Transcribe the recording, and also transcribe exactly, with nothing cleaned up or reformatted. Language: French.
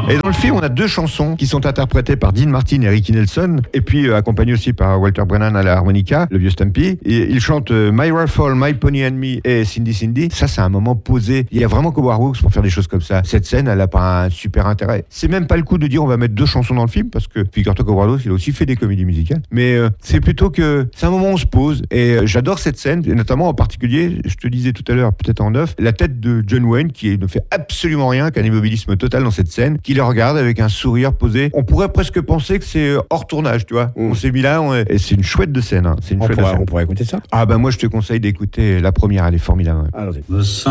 Et dans le film, on a deux chansons qui sont interprétées par Dean Martin et Ricky Nelson, et puis euh, accompagnées aussi par Walter Brennan à la harmonica, le vieux Stampy. Et ils chantent euh, My Rifle, My Pony and Me et Cindy Cindy. Ça, c'est un moment posé. Il y a vraiment Cowboy Brooks pour faire des choses comme ça. Cette scène, elle a pas un super intérêt. C'est même pas le coup de dire on va mettre deux chansons dans le film, parce que figure-toi Cowboy Brooks, il a aussi fait des comédies musicales. Mais euh, c'est plutôt que c'est un moment où on se pose. Et euh, j'adore cette scène, et notamment en particulier, je te disais tout à l'heure, peut-être en neuf, la tête de John Wayne qui ne fait absolument rien, qu'un immobilisme total dans cette scène, qui le regarde avec un sourire posé. On pourrait presque penser que c'est hors tournage, tu vois. Mmh. On s'est mis là, on est... et c'est une chouette de scène. Hein. C'est une on, chouette pourrait, de scène. On pourrait écouter ça. Ah bah moi je te conseille d'écouter la première, elle est formidable. Allons-y.